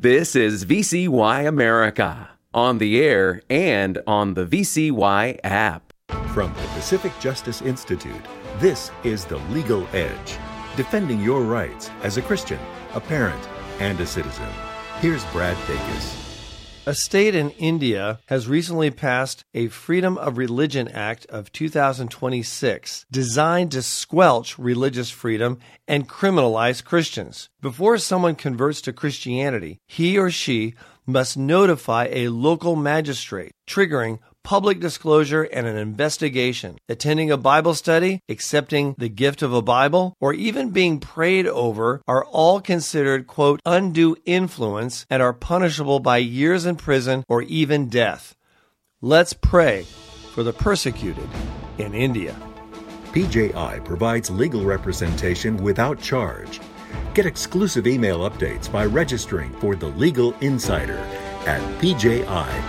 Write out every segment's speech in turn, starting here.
This is VCY America, on the air and on the VCY app. From the Pacific Justice Institute, this is The Legal Edge, defending your rights as a Christian, a parent, and a citizen. Here's Brad Dacus. A state in India has recently passed a Freedom of Religion Act of 2026 designed to squelch religious freedom and criminalize Christians. Before someone converts to Christianity, he or she must notify a local magistrate, triggering public disclosure and an investigation. Attending a Bible study, accepting the gift of a Bible, or even being prayed over are all considered, quote, undue influence and are punishable by years in prison or even death. Let's pray for the persecuted in India. PJI provides legal representation without charge. Get exclusive email updates by registering for The Legal Insider at pji.org.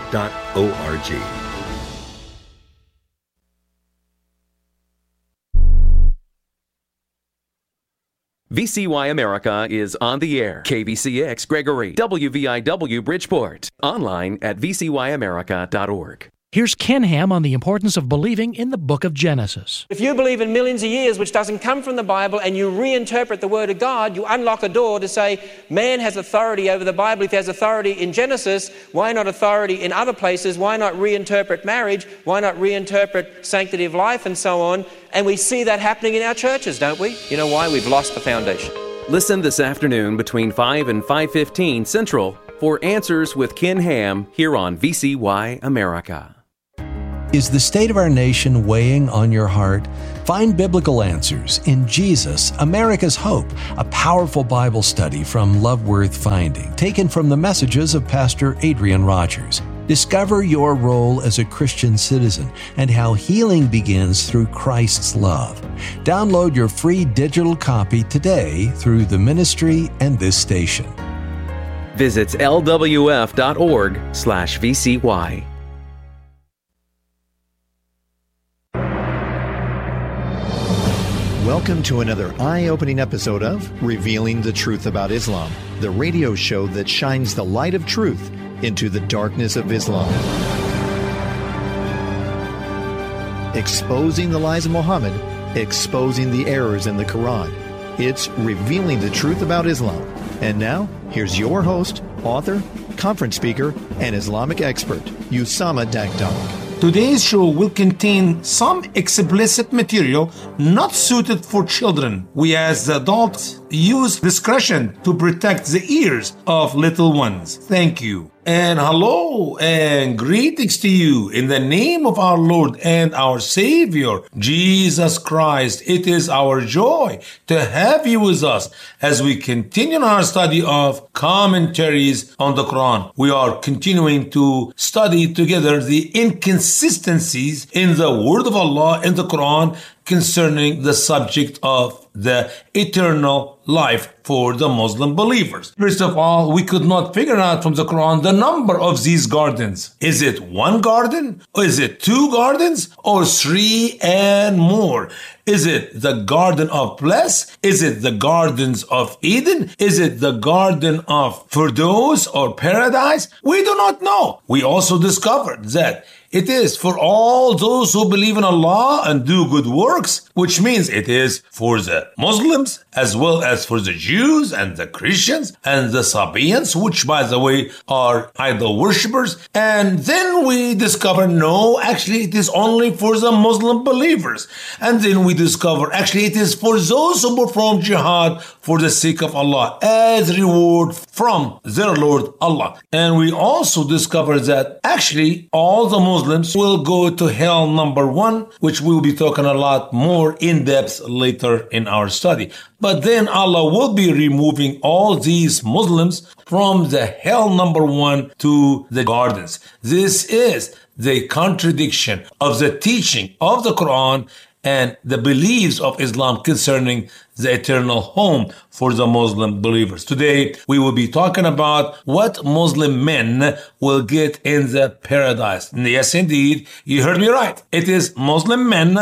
VCY America is on the air. KBCX Gregory, WVIW Bridgeport. Online at vcyamerica.org. Here's Ken Ham on the importance of believing in the book of Genesis. If you believe in millions of years, which doesn't come from the Bible, and you reinterpret the Word of God, you unlock a door to say, man has authority over the Bible. If he has authority in Genesis, why not authority in other places? Why not reinterpret marriage? Why not reinterpret sanctity of life and so on? And we see that happening in our churches, don't we? You know why? We've lost the foundation. Listen this afternoon between 5 and 5:15 Central for Answers with Ken Ham here on VCY America. Is the state of our nation weighing on your heart? Find biblical answers in Jesus, America's Hope, a powerful Bible study from Love Worth Finding, taken from the messages of Pastor Adrian Rogers. Discover your role as a Christian citizen and how healing begins through Christ's love. Download your free digital copy today through the ministry and this station. Visit lwf.org/VCY. Welcome to another eye-opening episode of Revealing the Truth About Islam, the radio show that shines the light of truth into the darkness of Islam. Exposing the lies of Muhammad, exposing the errors in the Quran. It's Revealing the Truth About Islam. And now, here's your host, author, conference speaker, and Islamic expert, Usama Dakdok. Today's show will contain some explicit material not suited for children. We as adults use discretion to protect the ears of little ones. Thank you. And hello and greetings to you in the name of our Lord and our Savior, Jesus Christ. It is our joy to have you with us as we continue our study of commentaries on the Quran. We are continuing to study together the inconsistencies in the Word of Allah in the Quran concerning the subject of the eternal life for the Muslim believers. First of all, we could not figure out from the Quran the number of these gardens. Is it one garden? Or is it two gardens? Or three and more? Is it the Garden of Bliss? Is it the Gardens of Eden? Is it the Garden of Firdaus or Paradise? We do not know. We also discovered that it is for all those who believe in Allah and do good works, which means it is for the Muslims as well as for the Jews and the Christians and the Sabians, which by the way are idol worshippers. And then we discover, no, actually it is only for the Muslim believers. And then we discover, actually it is for those who perform jihad for the sake of Allah as reward from their Lord Allah. And we also discover that actually all the Muslims will go to hell number 1, which we'll be talking a lot more in depth later in our study. But then Allah will be removing all these Muslims from the hell number 1 to the gardens. This is the contradiction of the teaching of the Quran and the beliefs of Islam concerning the eternal home for the Muslim believers. Today, we will be talking about what Muslim men will get in the paradise. And yes, indeed, you heard me right. It is Muslim men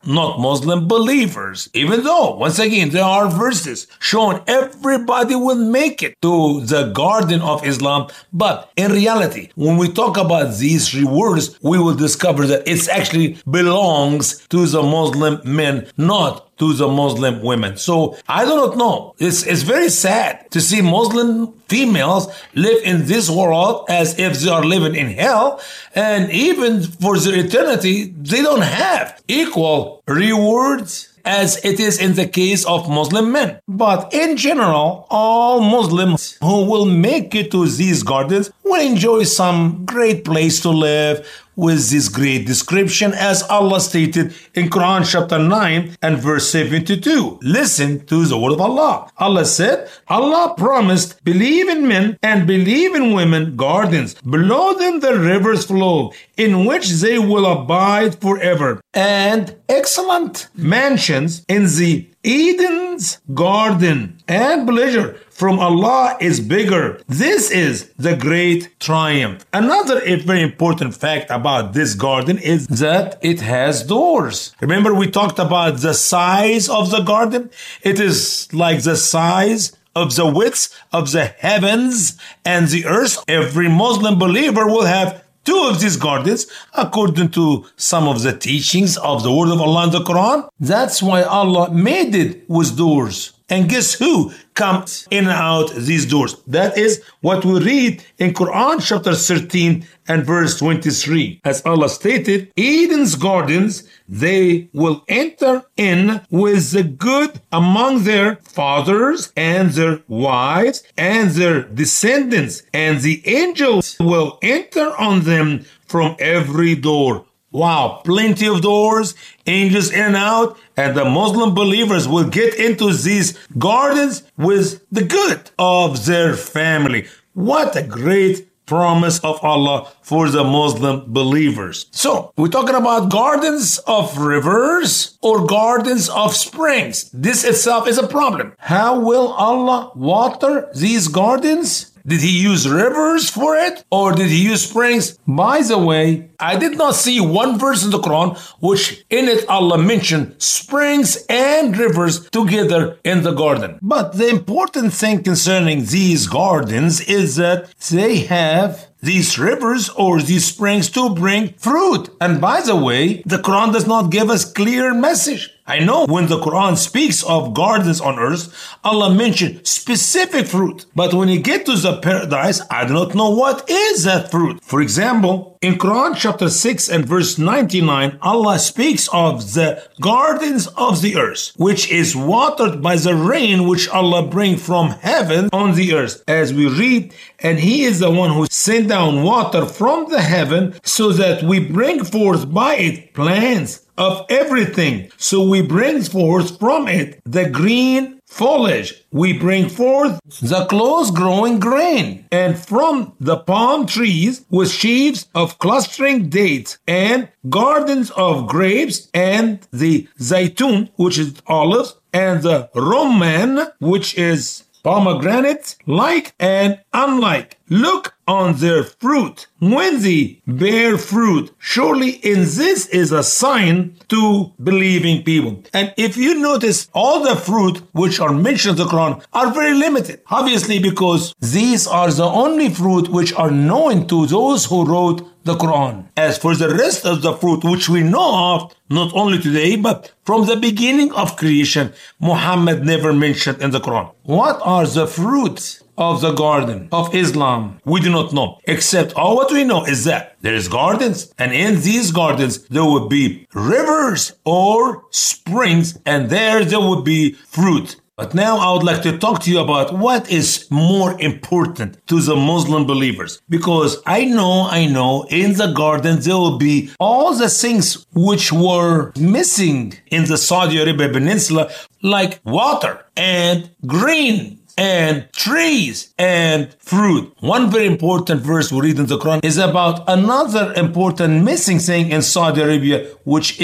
not Muslim believers. Even though, once again, there are verses showing everybody will make it to the garden of Islam. But in reality, when we talk about these rewards, we will discover that it actually belongs to the Muslim men, not to the Muslim women. So I do not know. It's very sad to see Muslim females live in this world as if they are living in hell, and even for their eternity, they don't have equal rewards as it is in the case of Muslim men. But in general, all Muslims who will make it to these gardens will enjoy some great place to live with this great description, as Allah stated in Quran chapter 9 and verse 72. Listen to the word of Allah. Allah said, Allah promised, believe in men and believe in women, gardens. Below them the rivers flow, in which they will abide forever. And excellent mansions in the Eden's garden, and pleasure from Allah is bigger. This is the great triumph. Another very important fact about this garden is that it has doors. Remember, we talked about the size of the garden? It is like the size of the width of the heavens and the earth. Every Muslim believer will have two of these gardens, according to some of the teachings of the word of Allah in the Quran. That's why Allah made it with doors. And guess who comes in and out these doors? That is what we read in Quran chapter 13 and verse 23. As Allah stated, Eden's gardens, they will enter in with the good among their fathers and their wives and their descendants, and the angels will enter on them from every door. Wow, plenty of doors, angels in and out, and the Muslim believers will get into these gardens with the good of their family. What a great promise of Allah for the Muslim believers. So, we're talking about gardens of rivers or gardens of springs. This itself is a problem. How will Allah water these gardens? Did he use rivers for it, or did he use springs? By the way, I did not see one verse in the Quran which in it Allah mentioned springs and rivers together in the garden. But the important thing concerning these gardens is that they have these rivers or these springs to bring fruit. And by the way, the Quran does not give us clear message. I know when the Quran speaks of gardens on earth, Allah mentioned specific fruit. But when you get to the paradise, I do not know what is that fruit. For example, in Quran chapter 6 and verse 99, Allah speaks of the gardens of the earth, which is watered by the rain which Allah brings from heaven on the earth. As we read, and He is the one who sent down water from the heaven so that we bring forth by it plants of everything. So we bring forth from it the green foliage. We bring forth the close growing grain. And from the palm trees with sheaves of clustering dates and gardens of grapes and the zaytun, which is olives, and the rumman, which is pomegranate, like and unlike. Look on their fruit when they bear fruit. Surely in this is a sign to believing people. And if you notice, all the fruit which are mentioned in the Quran are very limited. Obviously, because these are the only fruit which are known to those who wrote the Quran. As for the rest of the fruit which we know of, not only today, but from the beginning of creation, Muhammad never mentioned in the Quran. What are the fruits of the garden of Islam? We do not know, except all what we know is that there is gardens, and in these gardens there would be rivers or springs, and there would be fruit. But now I would like to talk to you about what is more important to the Muslim believers. Because I know in the garden there will be all the things which were missing in the Saudi Arabia Peninsula, like water and green and trees and fruit. One very important verse we read in the Quran is about another important missing thing in Saudi Arabia, which is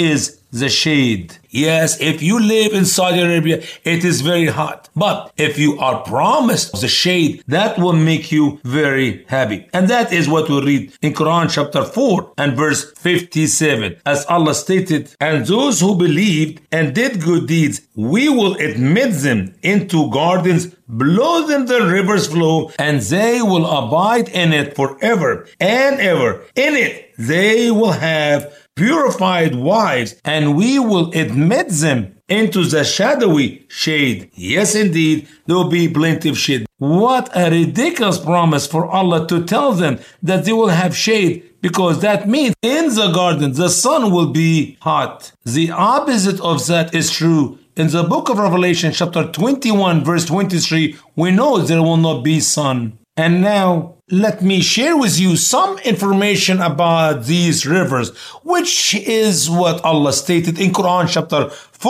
the shade. Yes, if you live in Saudi Arabia, it is very hot. But if you are promised the shade, that will make you very happy. And that is what we read in Quran chapter 4 and verse 57. As Allah stated, and those who believed and did good deeds, we will admit them into gardens, below them the rivers flow, and they will abide in it forever and ever. In it they will have purified wives, and we will admit them into the shadowy shade. Yes, indeed, there will be plenty of shade. What a ridiculous promise for Allah to tell them that they will have shade, because that means in the garden the sun will be hot. The opposite of that is true. In the book of Revelation, chapter 21, verse 23, we know there will not be sun. And now, let me share with you some information about these rivers, which is what Allah stated in Quran chapter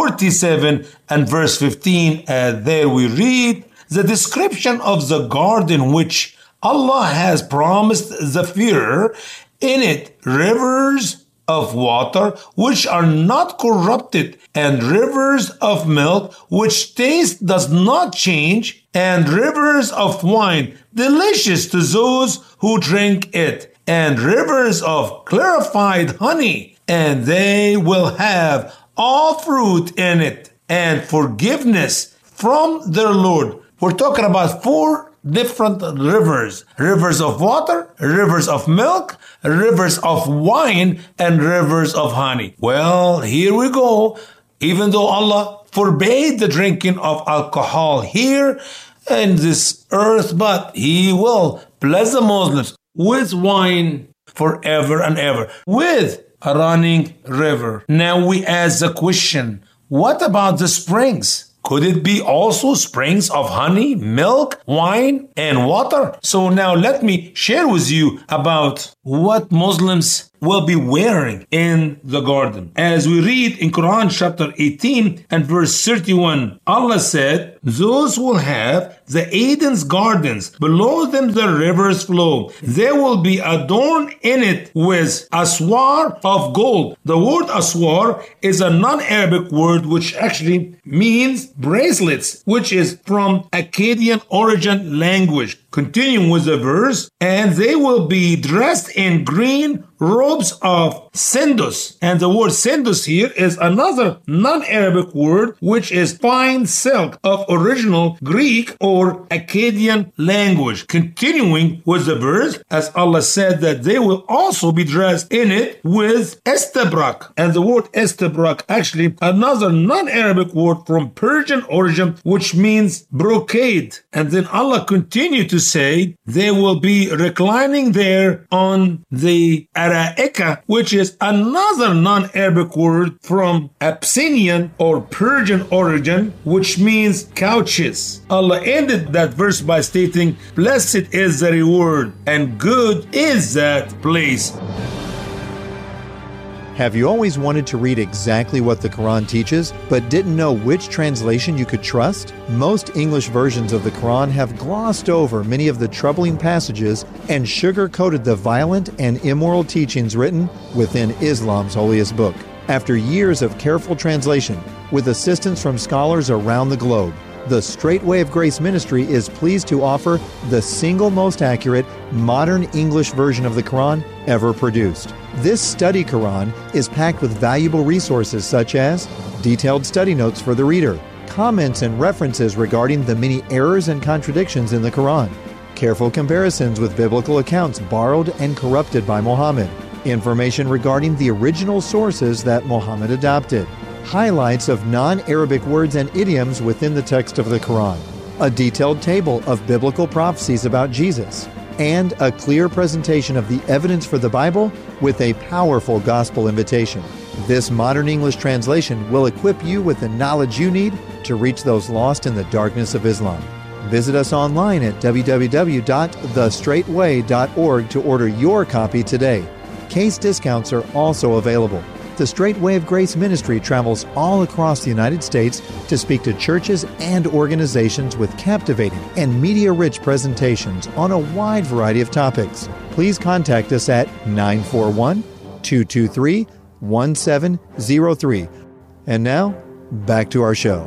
47 and verse 15. There we read the description of the garden which Allah has promised the fearer. In it, rivers of water which are not corrupted, and rivers of milk which taste does not change, and rivers of wine delicious to those who drink it, and rivers of clarified honey, and they will have all fruit in it, and forgiveness from their Lord. We're talking about 4 different rivers. Rivers of water, rivers of milk, rivers of wine, and rivers of honey. Well, here we go. Even though Allah forbade the drinking of alcohol here in this earth, but He will bless the Muslims with wine forever and ever, with a running river. Now we ask the question, what about the springs? Could it be also springs of honey, milk, wine, and water? So now let me share with you about what Muslims will be wearing in the garden. As we read in Quran chapter 18 and verse 31, Allah said, those will have the Eden's gardens, below them the rivers flow. They will be adorned in it with aswar of gold. The word aswar is a non-Arabic word which actually means bracelets, which is from Akkadian origin language. Continuing with the verse, and they will be dressed in green robes of sindus. And the word sindus here is another non-Arabic word, which is fine silk of original Greek or Akkadian language. Continuing with the verse, as Allah said that they will also be dressed in it with istabrak. And the word istabrak, actually another non-Arabic word from Persian origin, which means brocade. And then Allah continued to say they will be reclining there on the ara'ika, which is another non-Arabic word from Abyssinian or Persian origin, which means couches. Allah ended that verse by stating, blessed is the reward and good is that place. Have you always wanted to read exactly what the Quran teaches, but didn't know which translation you could trust? Most English versions of the Quran have glossed over many of the troubling passages and sugar-coated the violent and immoral teachings written within Islam's holiest book. After years of careful translation, with assistance from scholars around the globe, the Straight Way of Grace Ministry is pleased to offer the single most accurate, modern English version of the Quran ever produced. This study Quran is packed with valuable resources such as detailed study notes for the reader, comments and references regarding the many errors and contradictions in the Quran, careful comparisons with biblical accounts borrowed and corrupted by Muhammad, information regarding the original sources that Muhammad adopted, highlights of non-Arabic words and idioms within the text of the Quran, a detailed table of biblical prophecies about Jesus, and a clear presentation of the evidence for the Bible with a powerful gospel invitation. This modern English translation will equip you with the knowledge you need to reach those lost in the darkness of Islam. Visit us online at www.thestraightway.org to order your copy today. Case discounts are also available. The Straight Way of Grace Ministry travels all across the United States to speak to churches and organizations with captivating and media-rich presentations on a wide variety of topics. Please contact us at 941-223-3733 1703. And now, back to our show.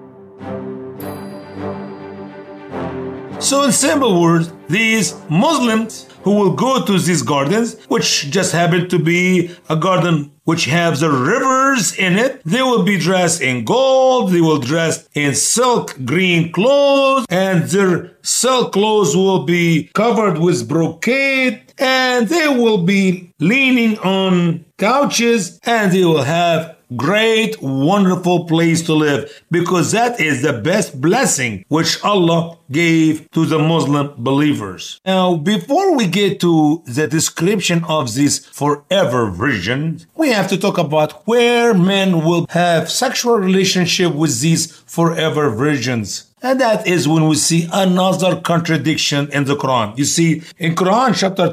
So in simple words, these Muslims who will go to these gardens, which just happen to be a garden which has the rivers in it, they will be dressed in gold, they will dress in silk green clothes, and their silk clothes will be covered with brocade, and they will be leaning on couches, and they will have great, wonderful place to live, because that is the best blessing which Allah gave to the Muslim believers. Now, before we get to the description of this forever virgin, we have to talk about where men will have sexual relationship with these forever virgins. And that is when we see another contradiction in the Quran. You see, in Quran chapter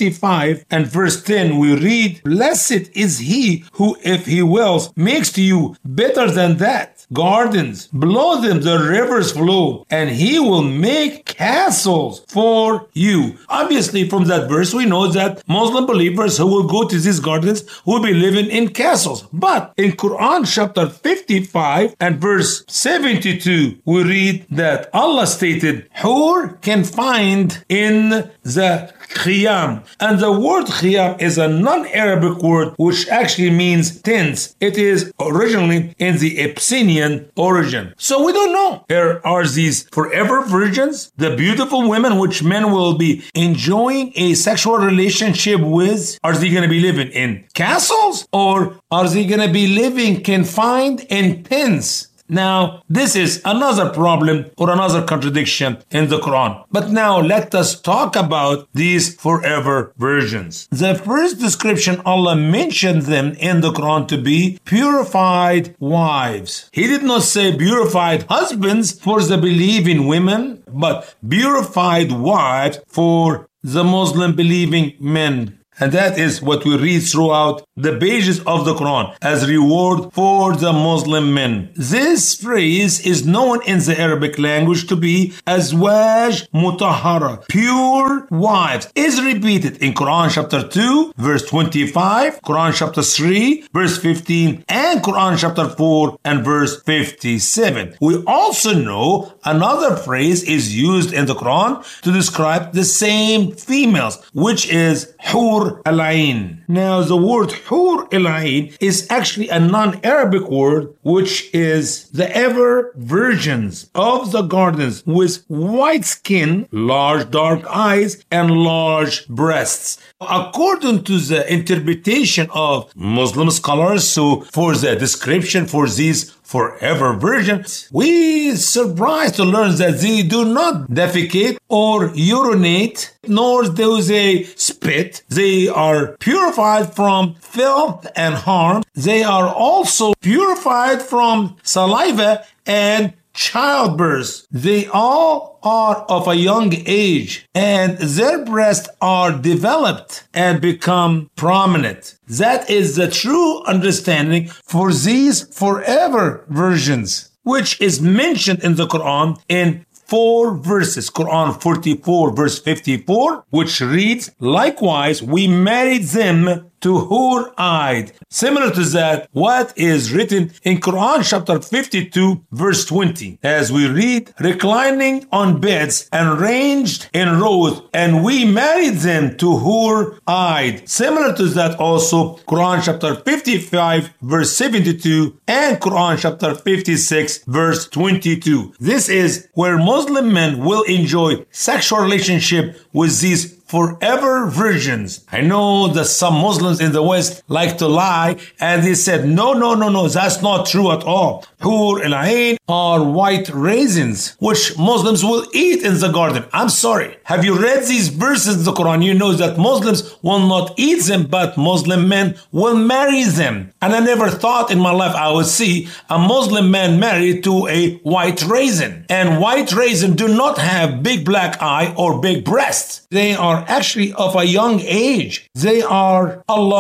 25 and verse 10, we read, "Blessed is he who, if he wills, makes to you better than that gardens. Below them the rivers flow, and he will make castles for you." Obviously, from that verse, we know that Muslim believers who will go to these gardens will be living in castles. But in Quran chapter 55 and verse 72, we read that Allah stated, "Hur can find in the khiyam." And the word khiyam is a non-Arabic word which actually means tents. It is originally in the Abyssinian origin. So we don't know. Are these forever virgins, the beautiful women which men will be enjoying a sexual relationship with? Are they going to be living in castles, or are they going to be living confined in tents? Now, this is another problem or another contradiction in the Quran. But now let us talk about these forever virgins. The first description, Allah mentioned them in the Quran to be purified wives. He did not say purified husbands for the believing women, but purified wives for the Muslim believing men. And that is what we read throughout the pages of the Quran as reward for the Muslim men. This phrase is known in the Arabic language to be azwaj mutahhara, pure wives, is repeated in Quran chapter 2 verse 25, Quran chapter 3 verse 15, and Quran chapter 4 and verse 57. We also know another phrase is used in the Quran to describe the same females, which is hur al-ain. Now, the word hur al-ain is actually a non-Arabic word, which is the ever virgins of the gardens with white skin, large dark eyes, and large breasts. According to the interpretation of Muslim scholars, so for the description for these forever virgins, we surprised to learn that they do not defecate or urinate, nor do they spit. They are purified from filth and harm. They are also purified from saliva and childbirth. They all are of a young age, and their breasts are developed and become prominent. That is the true understanding for these forever virgins, which is mentioned in the Quran in 4 verses. Quran 44 verse 54, which reads, "Likewise, we married them to hur-eyed." Similar to that, what is written in Quran chapter 52 verse 20, as we read, "Reclining on beds and ranged in rows, and we married them to hur-eyed." Similar to that also, Quran chapter 55 verse 72 and Quran chapter 56 verse 22. This is where Muslim men will enjoy sexual relationship with these forever virgins. I know that some Muslims in the West like to lie, and they said, no, that's not true at all. Hur al-ain are white raisins, which Muslims will eat in the garden. I'm sorry. Have you read these verses in the Quran? You know that Muslims will not eat them, but Muslim men will marry them. And I never thought in my life I would see a Muslim man married to a white raisin. And white raisin do not have big black eye or big breasts. They are actually of a young age. They are, Allah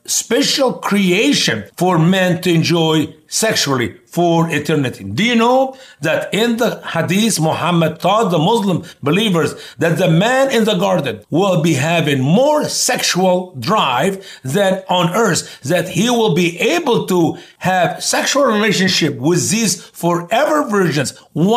special creation for men to enjoy sexually for eternity. Do you know that in the hadith, Muhammad taught the Muslim believers that the man in the garden will be having more sexual drive than on earth, that he will be able to have sexual relationship with these forever virgins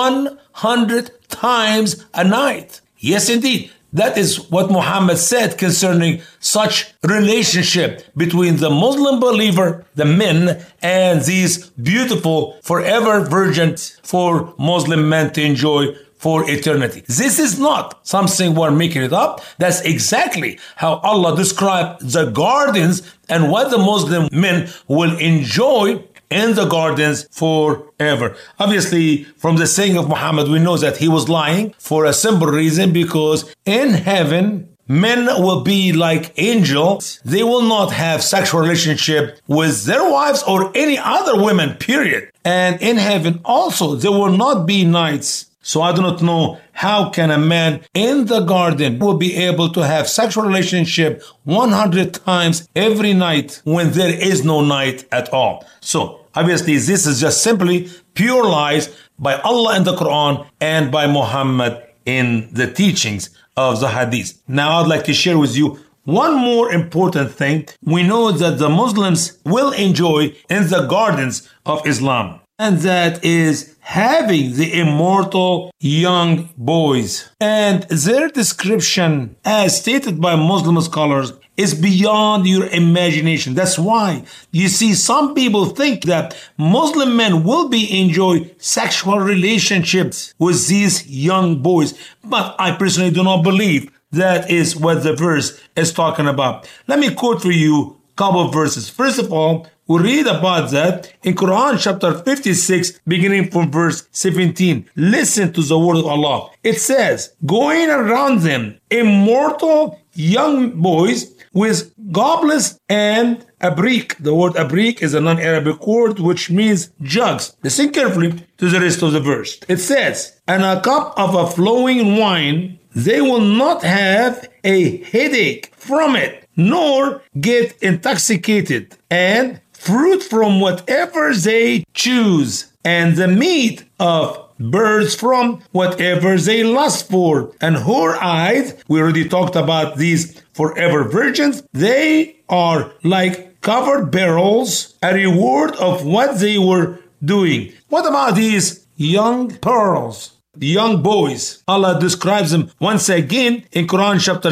100 times a night. Yes, indeed. That is what Muhammad said concerning such relationship between the Muslim believer, the men, and these beautiful forever virgins for Muslim men to enjoy for eternity. This is not something we're making it up. That's exactly how Allah described the gardens and what the Muslim men will enjoy in the gardens forever. Obviously, from the saying of Muhammad, we know that he was lying for a simple reason, because in heaven, men will be like angels. They will not have sexual relationship with their wives or any other women, period. And in heaven also, there will not be nights. So I do not know how can a man in the garden will be able to have sexual relationship 100 times every night when there is no night at all. So obviously this is just simply pure lies by Allah in the Quran and by Muhammad in the teachings of the Hadith. Now I'd like to share with you one more important thing. We know that the Muslims will enjoy in the gardens of Islam, and that is having the immortal young boys. And their description, as stated by Muslim scholars, is beyond your imagination. That's why you see some people think that Muslim men will be enjoy sexual relationships with these young boys. But I personally do not believe that is what the verse is talking about. Let me quote for you a couple of verses. First of all, we read about that in Quran chapter 56, beginning from verse 17. Listen to the word of Allah. It says, going around them, immortal young boys with goblets and abrik. The word abrik is a non-Arabic word which means jugs. Listen carefully to the rest of the verse. It says, and a cup of a flowing wine, they will not have a headache from it, nor get intoxicated, and fruit from whatever they choose, and the meat of birds from whatever they lust for. And whore-eyed, we already talked about these forever virgins, they are like covered barrels, a reward of what they were doing. What about these young pearls? The young boys, Allah describes them once again in Quran chapter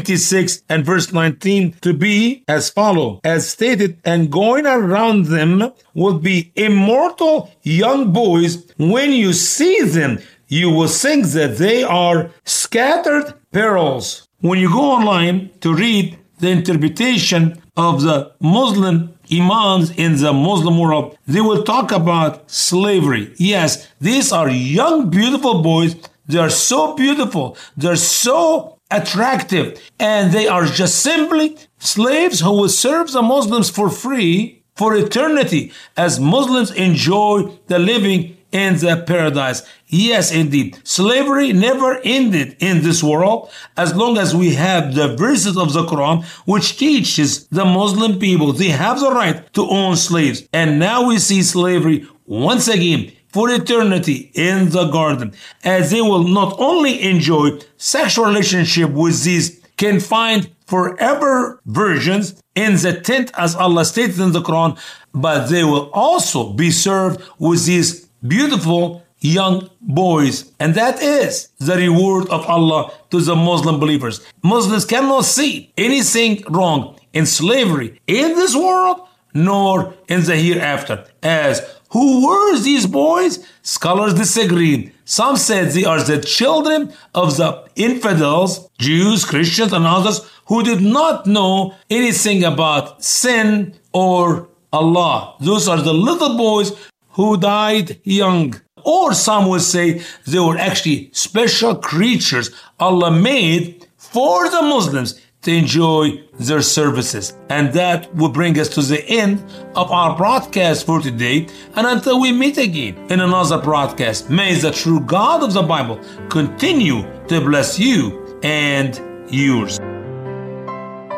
76 and verse 19 to be as follows, as stated, and going around them will be immortal young boys. When you see them, you will think that they are scattered pearls. When you go online to read the interpretation of the Muslim imams in the Muslim world, they will talk about slavery. Yes, these are young, beautiful boys. They are so beautiful. They're so attractive. And they are just simply slaves who will serve the Muslims for free for eternity as Muslims enjoy the living in the paradise. Yes, indeed. Slavery never ended in this world as long as we have the verses of the Quran which teaches the Muslim people they have the right to own slaves. And now we see slavery once again for eternity in the garden, as they will not only enjoy sexual relationship with these confined forever virgins in the tent as Allah stated in the Quran, but they will also be served with these beautiful young boys. And that is the reward of Allah to the Muslim believers. Muslims cannot see anything wrong in slavery in this world nor in the hereafter. As who were these boys? Scholars disagree. Some said they are the children of the infidels, Jews, Christians, and others who did not know anything about sin or Allah. Those are the little boys who died young. Or some would say they were actually special creatures Allah made for the Muslims to enjoy their services. And that will bring us to the end of our broadcast for today. And until we meet again in another broadcast, may the true God of the Bible continue to bless you and yours.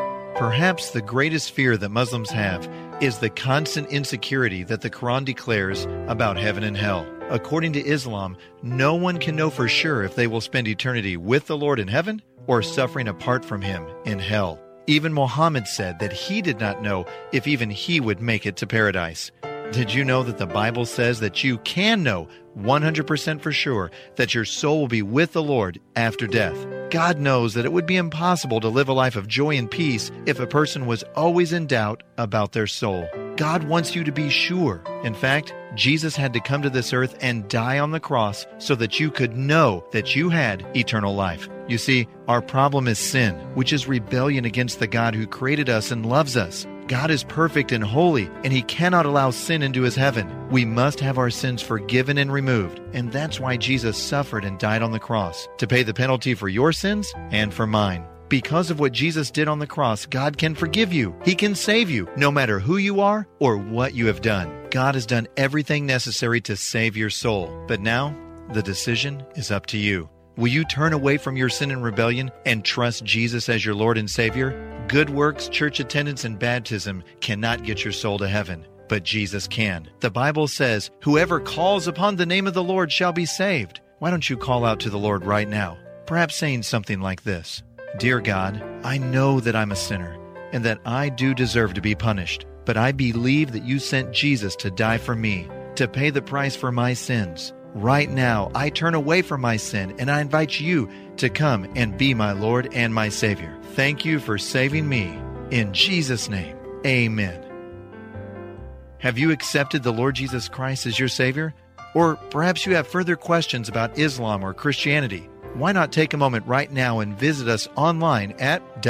Perhaps the greatest fear that Muslims have is the constant insecurity that the Quran declares about heaven and hell. According to Islam, no one can know for sure if they will spend eternity with the Lord in heaven or suffering apart from Him in hell. Even Muhammad said that he did not know if even he would make it to paradise. Did you know that the Bible says that you can know 100% for sure that your soul will be with the Lord after death? God knows that it would be impossible to live a life of joy and peace if a person was always in doubt about their soul. God wants you to be sure. In fact, Jesus had to come to this earth and die on the cross so that you could know that you had eternal life. You see, our problem is sin, which is rebellion against the God who created us and loves us. God is perfect and holy, and He cannot allow sin into His heaven. We must have our sins forgiven and removed, and that's why Jesus suffered and died on the cross, to pay the penalty for your sins and for mine. Because of what Jesus did on the cross, God can forgive you. He can save you, no matter who you are or what you have done. God has done everything necessary to save your soul. But now, the decision is up to you. Will you turn away from your sin and rebellion and trust Jesus as your Lord and Savior? Good works, church attendance, and baptism cannot get your soul to heaven, but Jesus can. The Bible says, "Whoever calls upon the name of the Lord shall be saved." Why don't you call out to the Lord right now? Perhaps saying something like this: Dear God, I know that I'm a sinner and that I do deserve to be punished, but I believe that you sent Jesus to die for me, to pay the price for my sins. Right now, I turn away from my sin and I invite you to come and be my Lord and my Savior. Thank you for saving me. In Jesus' name, amen. Have you accepted the Lord Jesus Christ as your Savior? Or perhaps you have further questions about Islam or Christianity. Why not take a moment right now and visit us online at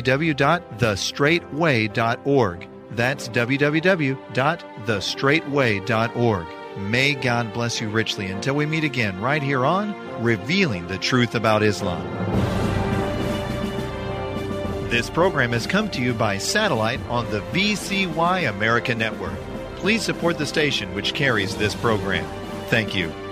www.thestraightway.org. That's www.thestraightway.org. May God bless you richly until we meet again right here on Revealing the Truth About Islam. This program has come to you by satellite on the VCY America Network. Please support the station which carries this program. Thank you.